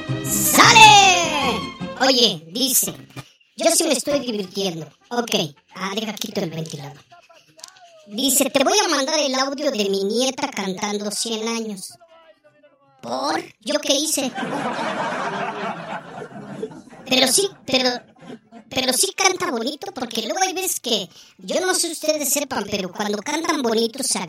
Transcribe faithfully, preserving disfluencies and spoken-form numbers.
¡Sale! Oye, dice, yo sí me estoy divirtiendo. Ok, ah, deja quito el ventilador. Dice, te voy a mandar el audio de mi nieta cantando cien años. ¿Por? ¿Yo qué hice? Pero sí, pero... Pero sí canta bonito, porque luego hay veces que... Yo no sé si ustedes sepan, pero cuando cantan bonito se